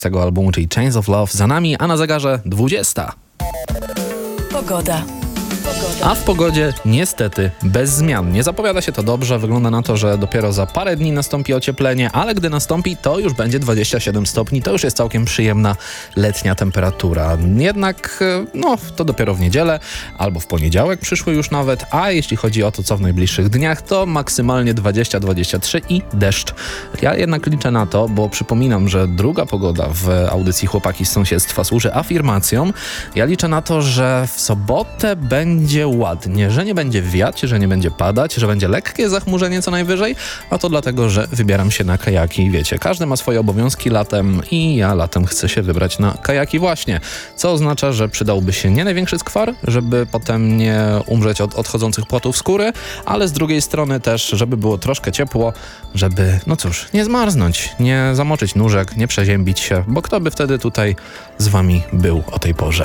tego albumu, czyli Chains of Love za nami, a na zegarze 20. Pogoda. A w pogodzie niestety bez zmian. Nie zapowiada się to dobrze, wygląda na to, że dopiero za parę dni nastąpi ocieplenie, ale gdy nastąpi, to już będzie 27 stopni, to już jest całkiem przyjemna letnia temperatura. Jednak to dopiero w niedzielę albo w poniedziałek przyszły już nawet, a jeśli chodzi o to, co w najbliższych dniach, to maksymalnie 20-23 i deszcz. Ja jednak liczę na to, bo przypominam, że druga pogoda w audycji Chłopaki z sąsiedztwa służy afirmacjom. Ja liczę na to, że w sobotę będzie ładnie, że nie będzie wiać, że nie będzie padać, że będzie lekkie zachmurzenie co najwyżej, a to dlatego, że wybieram się na kajaki. Wiecie, każdy ma swoje obowiązki latem i ja latem chcę się wybrać na kajaki właśnie, co oznacza, że przydałby się nie największy skwar, żeby potem nie umrzeć od odchodzących płatów skóry, ale z drugiej strony też, żeby było troszkę ciepło, żeby, nie zmarznąć, nie zamoczyć nóżek, nie przeziębić się, bo kto by wtedy tutaj z wami był o tej porze?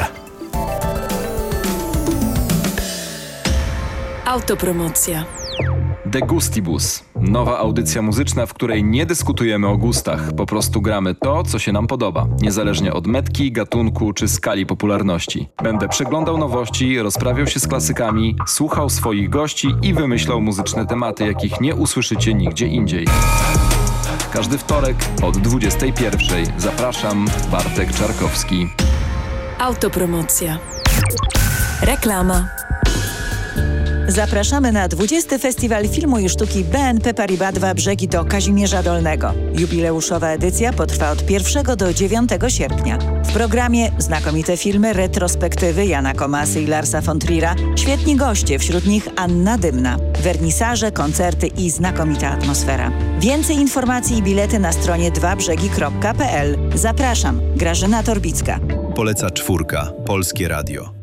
Autopromocja. De Gustibus. Nowa audycja muzyczna, w której nie dyskutujemy o gustach. Po prostu gramy to, co się nam podoba. Niezależnie od metki, gatunku czy skali popularności. Będę przeglądał nowości, rozprawiał się z klasykami, słuchał swoich gości i wymyślał muzyczne tematy, jakich nie usłyszycie nigdzie indziej. Każdy wtorek od 21:00. Zapraszam, Bartek Czarkowski. Autopromocja. Reklama. Zapraszamy na 20. Festiwal Filmu i Sztuki BNP Paribas 2 Brzegi do Kazimierza Dolnego. Jubileuszowa edycja potrwa od 1 do 9 sierpnia. W programie znakomite filmy, retrospektywy Jana Komasy i Larsa von Trier'a, świetni goście, wśród nich Anna Dymna, wernisaże, koncerty i znakomita atmosfera. Więcej informacji i bilety na stronie dwabrzegi.pl. Zapraszam, Grażyna Torbicka. Poleca Czwórka, Polskie Radio.